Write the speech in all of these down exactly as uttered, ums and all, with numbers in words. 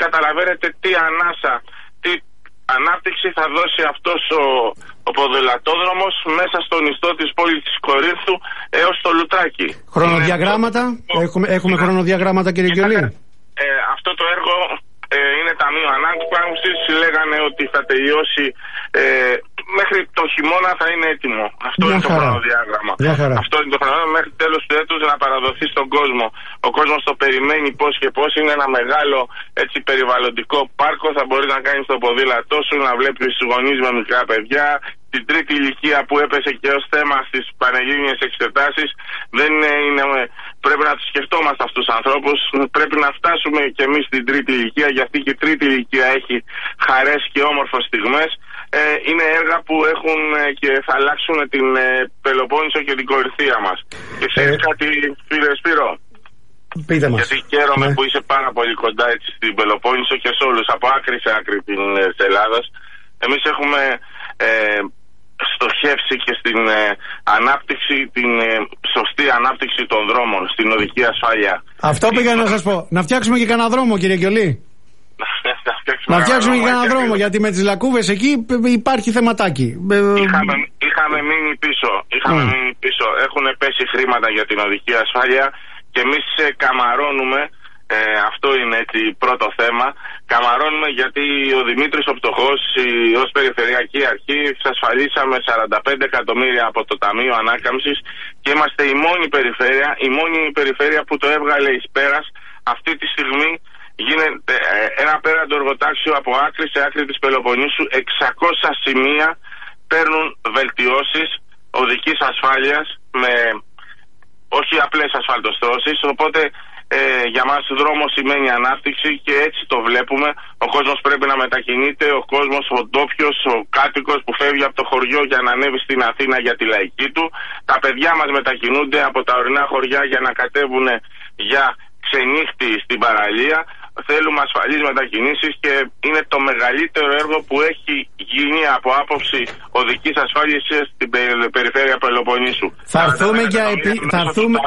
καταλαβαίνετε τι ανάσα, τι ανάπτυξη θα δώσει αυτός ο, ο ποδηλατόδρομος μέσα στον ιστό της πόλης της Κορίνθου έως το Λουτράκι. Χρονοδιαγράμματα, είναι... έχουμε, έχουμε είναι... χρονοδιαγράμματα κύριε Γκιολή. Ε, αυτό το έργο ε, είναι ταμείο ανάκαμψης, λέγανε ότι θα τελειώσει ε, μέχρι το χειμώνα θα είναι έτοιμο. Αυτό Μια είναι χαρά. το χρονοδιάγραμμα. Αυτό είναι το χρονοδιάγραμμα μέχρι τέλος του έτους να παραδοθεί στον κόσμο. Ο κόσμος το περιμένει πώς και πώς. Είναι ένα μεγάλο έτσι, περιβαλλοντικό πάρκο. Θα μπορεί να κάνει το ποδήλατό σου, να βλέπει τους γονείς με μικρά παιδιά. Την τρίτη ηλικία που έπεσε και ως θέμα στις πανελλήνιες εξετάσεις δεν είναι, πρέπει να τους σκεφτόμαστε αυτούς τους ανθρώπους. Πρέπει να φτάσουμε και εμείς στην τρίτη ηλικία, γιατί και η τρίτη ηλικία έχει χαρές και όμορφες στιγμές. Ε, είναι έργα που έχουν και θα αλλάξουν την ε, Πελοπόννησο και την Κορινθία μας. Και ξέρεις ε... κάτι, φίλε Σπύρο? Πείτε μας. Γιατί χαίρομαι ναι. που είσαι πάρα πολύ κοντά έτσι, στην Πελοπόννησο και σε όλους, από άκρη σε άκρη της Ελλάδας. Εμείς έχουμε ε, στοχεύσει και στην ε, ανάπτυξη, την ε, σωστή ανάπτυξη των δρόμων, στην οδική ασφάλεια. Αυτό πήγα να σας πω. Να φτιάξουμε και κανένα δρόμο, κύριε Γκιολή. Να φτιάξουμε και κανένα δρόμο, γιατί με τις λακκούβες εκεί υπάρχει θεματάκι. Είχαμε, είχαμε μείνει πίσω. Είχαμε mm. μείνει πίσω. Έχουν πέσει χρήματα για την οδική ασφάλεια και εμείς καμαρώνουμε. Ε, αυτό είναι έτσι πρώτο θέμα. Καμαρώνουμε γιατί ο Δημήτρης ο Πτωχός ως Περιφερειακή Αρχή εξασφαλίσαμε σαράντα πέντε εκατομμύρια από το Ταμείο Ανάκαμψης και είμαστε η μόνη περιφέρεια, η μόνη περιφέρεια που το έβγαλε εις πέρας. Αυτή τη στιγμή γίνεται ένα πέραντο εργοτάξιο από άκρη σε άκρη της Πελοποννήσου. εξακόσια σημεία παίρνουν βελτιώσεις οδικής ασφάλειας με όχι απλές ασφαλτοστρώσεις, οπότε Ε, για μας δρόμος σημαίνει ανάπτυξη και έτσι το βλέπουμε. Ο κόσμος πρέπει να μετακινείται, ο κόσμος, ο ντόπιος, ο κάτοικος που φεύγει από το χωριό για να ανέβει στην Αθήνα για τη λαϊκή του. Τα παιδιά μας μετακινούνται από τα ορεινά χωριά για να κατέβουν για ξενύχτη στην παραλία. Θέλουμε ασφαλείς μετακινήσεις και είναι το μεγαλύτερο έργο που έχει γίνει από άποψη οδικής ασφάλειας στην περιφέρεια Πελοποννήσου. Θα έρθουμε για, επί... θα έρθουμε...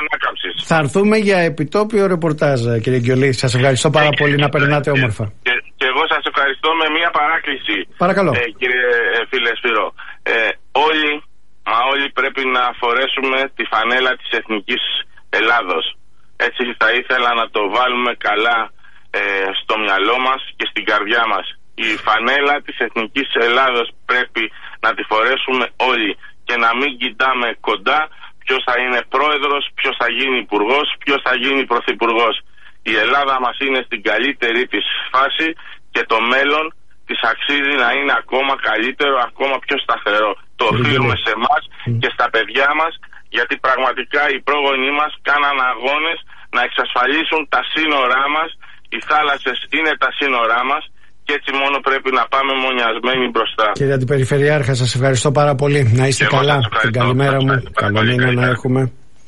θα έρθουμε για επιτόπιο ρεπορτάζ, κύριε Γκιολή. Σας ευχαριστώ πάρα και, πολύ, και, να περνάτε και, όμορφα. Και, και εγώ σας ευχαριστώ με μια παράκληση. Παρακαλώ. Ε, κύριε ε, φίλε Σπύρο, ε, όλοι, μα όλοι πρέπει να φορέσουμε τη φανέλα της Εθνικής Ελλάδος. Έτσι θα ήθελα να το βάλουμε καλά ε, στο μυαλό μας και στην καρδιά μας. Η φανέλα της Εθνικής Ελλάδος πρέπει να τη φορέσουμε όλοι και να μην κοιτάμε κοντά ποιος θα είναι πρόεδρος, ποιος θα γίνει υπουργός, ποιος θα γίνει πρωθυπουργός. Η Ελλάδα μας είναι στην καλύτερη της φάση και το μέλλον της αξίζει να είναι ακόμα καλύτερο, ακόμα πιο σταθερό. Το οφείλουμε σε εμάς και στα παιδιά μας, γιατί πραγματικά οι πρόγονοί μας κάναν αγώνες να εξασφαλίσουν τα σύνορά μας. Οι θάλασσες είναι τα σύνορά μας και έτσι μόνο πρέπει να πάμε μονιασμένοι μπροστά. Κύριε Αντιπεριφερειάρχα, σας ευχαριστώ πάρα πολύ. Να είστε και καλά. Την καλημέρα μου. Καλό μήνα να έχουμε.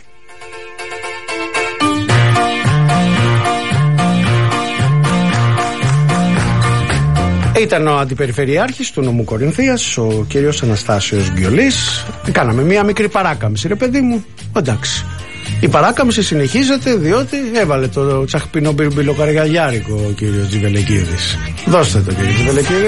Ήταν ο Αντιπεριφερειάρχης του νομού Κορινθίας, ο κύριος Αναστάσιος Γκιολής. Κάναμε μία μικρή παράκαμψη, ρε παιδί μου. Εντάξει. Η παράκαμψη συνεχίζεται διότι έβαλε το τσαχπινό μπιρμπιλοκαργαλιάρικο ο κύριος Τζιβελεκίδης. Δώστε το, κύριε Τζιβελεκίδη.